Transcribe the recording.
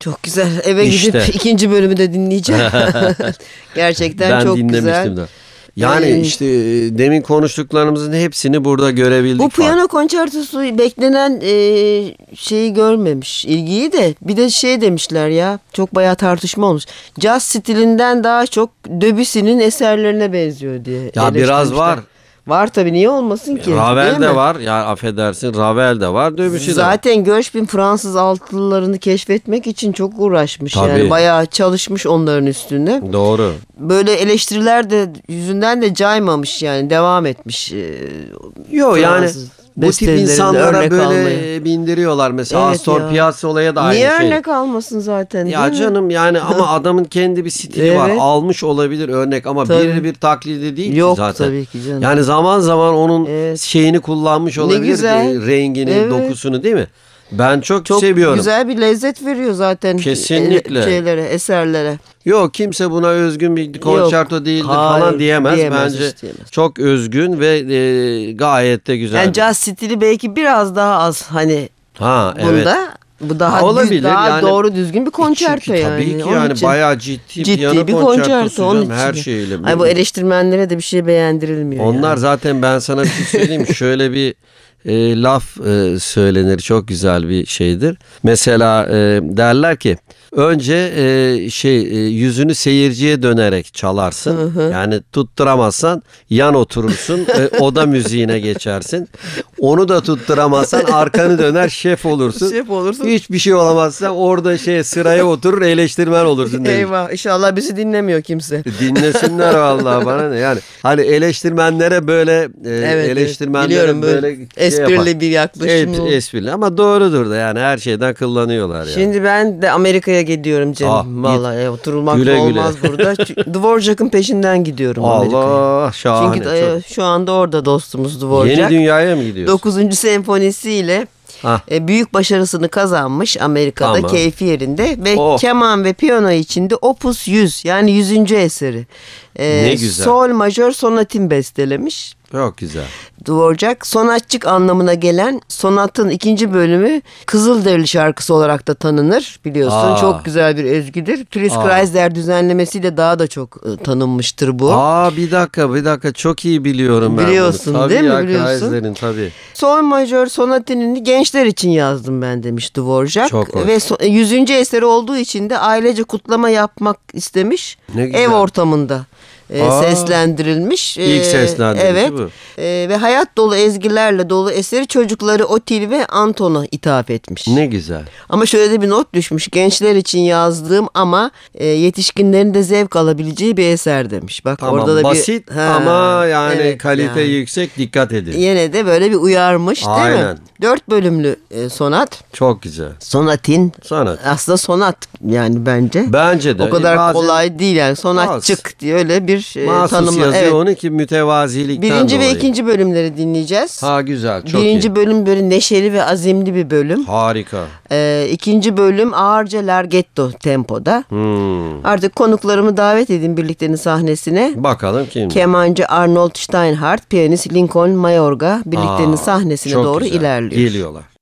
Çok güzel. Eve İşte. gidip ikinci bölümü de dinleyeceğim. Gerçekten Ben çok dinlemiştim güzel. de. Yani işte demin konuştuklarımızın hepsini burada görebildik. Bu piyano konçertosu beklenen şeyi görmemiş, ilgiyi de. Bir de şey demişler ya, çok bayağı tartışma olmuş. Caz stilinden daha çok Debussy'nin eserlerine benziyor diye. Ya biraz var. Var tabii, niye olmasın ki? Ravel de var. Ya affedersin, Ravel de var, Debussy de var. Zaten Gershwin Fransız altılılarını keşfetmek için çok uğraşmış. Tabii. Yani bayağı çalışmış onların üstünde. Doğru. Böyle eleştiriler de yüzünden de caymamış, yani devam etmiş. Yok yani Fransız bu tip bestelerini insanlara örnek böyle almaya. bindiriyorlar. Mesela Evet Astor ya. Piazzolla'ya da aynı Niye şey. örnek almasın zaten? Ya değil mi? canım yani ama adamın kendi bir stili var. Evet. Almış olabilir örnek ama Tabii. bir taklidi değil ki Yok zaten. tabii ki canım. Yani zaman zaman onun Evet. şeyini kullanmış olabilir. güzel. Rengini, Evet. dokusunu, değil mi? Ben çok Çok seviyorum. güzel bir lezzet veriyor zaten. Kesinlikle. Şeylere, eserlere. Yok, kimse buna özgün bir konçerto değildir Hayır, falan diyemez. Bence hiç diyemez. çok özgün ve gayet de güzel. Yani caz stili belki biraz daha az hani Ha evet. bunda. Bu daha olabilir daha yani. doğru düzgün bir konçerto Çünkü yani. tabii ki Onun yani için bayağı ciddi ciddi piyano bir konçertosu konçerto onun canım, her için. şeyle. Ay, bu eleştirmenlere de bir şey beğendirilmiyor. Onlar yani. zaten, ben sana bir şey söyleyeyim mi? Şöyle bir laf söylenir, çok güzel bir şeydir. Mesela derler ki önce yüzünü seyirciye dönerek çalarsın. Yani tutturamazsan yan oturursun, oda müziğine geçersin. Onu da tutturamazsan arkanı döner şef olursun. Şef olursun. Hiçbir şey olamazsa orada sıraya oturur, eleştirmen olursun demiş. Eyvah, inşallah bizi dinlemiyor kimse. Dinlesinler vallahi, bana ne yani. Hani eleştirmenlere böyle eleştirmenlere biliyorum, böyle esprili yapar. bir yaklaşım. Esprili ama doğrudur da, yani her şeyden kullanıyorlar yani. Şimdi ben de Amerika'ya gidiyorum canım. Ah, Vallahi oturulmak Güle güle. olmaz burada. Dvorak'ın peşinden gidiyorum Amerika'ya. Allah şahane. Çünkü şu anda orada dostumuz Dvorak. Yeni dünyaya mı gidiyorsun? 9. senfonisiyle büyük başarısını kazanmış Amerika'da, Tamam. keyfi yerinde ve Oh. keman ve piyano içinde Opus 100, yani 100. eseri. Ne güzel. Sol majör sonatin bestelemiş. Çok güzel. Dvorak, sonatçık anlamına gelen sonatın ikinci bölümü Kızılderili şarkısı olarak da tanınır, biliyorsun. Çok güzel bir ezgidir. Fritz Kreisler düzenlemesiyle daha da çok tanınmıştır bu. Bir dakika çok iyi biliyorum ben Biliyorsun, bunu. Tabii değil mi? ya, Biliyorsun. Kreisler'in tabii. Sol majör sonatinini gençler için yazdım ben demiş Dvorak. Çok hoş. Ve 100. eseri olduğu için de ailece kutlama yapmak istemiş. Ne güzel. Ev ortamında seslendirilmiş. İlk seslendirişi evet. bu. Ve hayat dolu ezgilerle dolu eseri çocukları Otil ve Anton'a ithaf etmiş. Ne güzel. Ama şöyle de bir not düşmüş. Gençler için yazdığım ama yetişkinlerin de zevk alabileceği bir eser demiş. Bak Tamam, orada da basit ama yani evet, kalite yani. yüksek, dikkat edin. Yine de böyle bir uyarmış, değil mi? Aynen. 4 bölümlü sonat. Çok güzel. Sonatin. Sanat. Aslında sonat yani bence. Bence de. O kadar Bazen kolay değil yani. Sonatçık diye öyle bir mahsus tanımla. yazıyor Evet. onu ki mütevazilikten Birinci dolayı. ve ikinci bölümleri dinleyeceğiz. Güzel, çok Birinci iyi. bölüm böyle neşeli ve azimli bir bölüm. Harika. İkinci bölüm ağırca larghetto tempoda. Artık konuklarımı davet edin birliktenin sahnesine. Bakalım kim? Kemancı Arnold Steinhardt, piyanist Lincoln Mayorga birliktenin sahnesine Çok doğru güzel. ilerliyor. Geliyorlar.